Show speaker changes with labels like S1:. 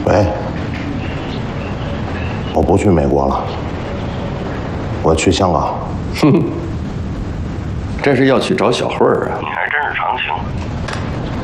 S1: 喂，我不去美国了，我去香港。
S2: 哼，这是要去找小慧儿啊？
S3: 你还真是长情。